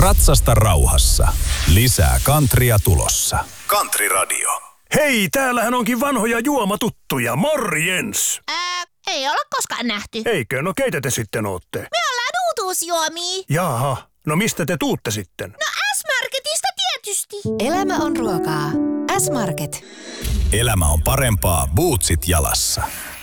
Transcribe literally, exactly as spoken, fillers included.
Ratsasta rauhassa. Lisää countrya tulossa. Country Radio. Hei, täällähän onkin vanhoja juomatuttuja. Morjens! Ää, ei olla koskaan nähty. Eikö? No keitä te sitten ootte? Me ollaan uutuusjuomia. Jaha, no mistä te tuutte sitten? No S-Marketista tietysti. Elämä on ruokaa. S-Market. Elämä on parempaa bootsit jalassa.